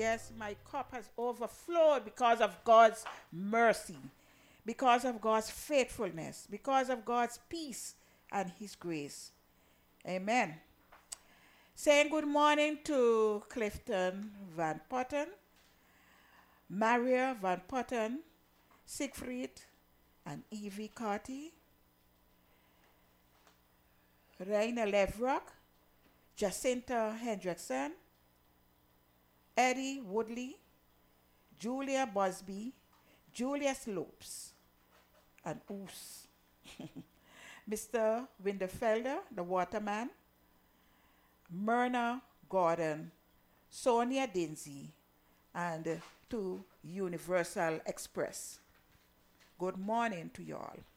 Yes, my cup has overflowed because of God's mercy, because of God's faithfulness, because of God's peace and His grace. Amen. Saying good morning to Clifton Van Potten, Maria Van Potten, Siegfried and Evie Carty, Raina Levrock, Jacinta Hendrickson, Eddie Woodley, Julia Busby, Julia Slopes, and Oos. Mr. Winterfelder, the waterman, Myrna Gordon, Sonia Dinsey, and to Universal Express. Good morning to y'all.